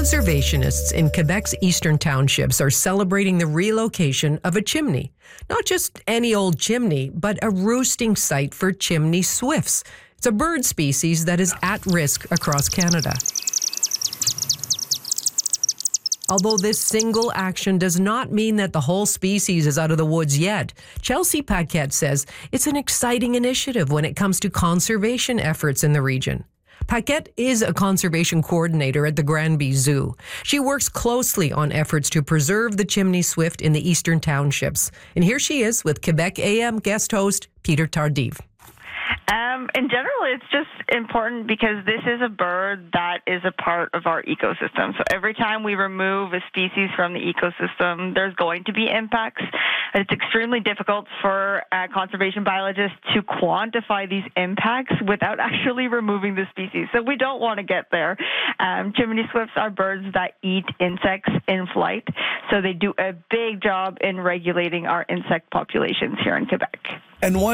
Conservationists in Quebec's eastern townships are celebrating the relocation of a chimney. Not just any old chimney, but a roosting site for chimney swifts. It's a bird species that is at risk across Canada. Although this single action does not mean that the whole species is out of the woods yet, Chelsea Paquette says it's an exciting initiative when it comes to conservation efforts in the region. Paquette is a conservation coordinator at the Granby Zoo. She works closely on efforts to preserve the chimney swift in the eastern townships. And here she is with Quebec AM guest host Peter Tardif. In general, it's just important because this is a bird that is a part of our ecosystem. So every time we remove a species from the ecosystem, there's going to be impacts. It's extremely difficult for conservation biologists to quantify these impacts without actually removing the species. So we don't want to get there. Chimney swifts are birds that eat insects in flight. So they do a big job in regulating our insect populations here in Quebec. And one